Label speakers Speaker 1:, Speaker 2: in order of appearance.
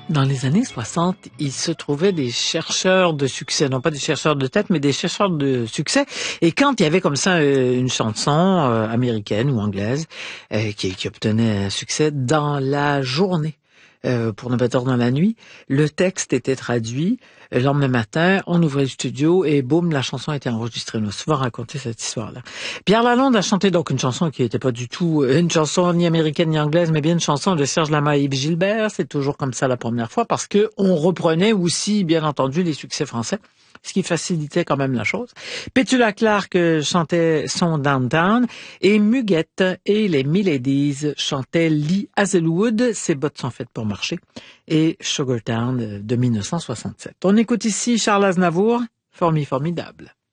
Speaker 1: Dans les années 60, il se trouvait des chercheurs de succès, non pas des chercheurs de tête, mais des chercheurs de succès. Et quand il y avait comme ça une chanson américaine ou anglaise qui obtenait un succès dans la journée, pour ne pas dire dans la nuit, le texte était traduit. Le lendemain matin, on ouvrait le studio et boum, la chanson a été enregistrée. On a souvent raconté cette histoire-là. Pierre Lalonde a chanté donc une chanson qui n'était pas du tout une chanson ni américaine ni anglaise, mais bien une chanson de Serge Lama et Yves Gilbert. C'est toujours comme ça la première fois parce que on reprenait aussi, bien entendu, les succès français, ce qui facilitait quand même la chose. Petula Clark chantait son Downtown et Muguette et les Miladies chantaient Lee Hazelwood, Ses bottes sont faites pour marcher, et Sugartown de 1967. On écoute ici Charles Aznavour, Formidable.